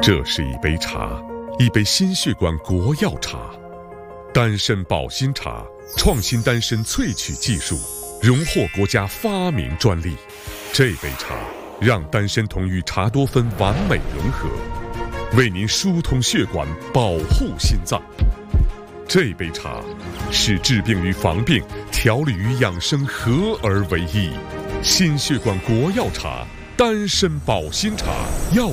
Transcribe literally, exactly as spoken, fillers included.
这是一杯茶，一杯心血管国药茶，丹参保心茶，创新丹参萃取技术，荣获国家发明专利。这杯茶让丹参酮与茶多酚完美融合，为您疏通血管，保护心脏。这杯茶是治病与防病、调理与养生合而为一。心血管国药茶，丹参保心茶，药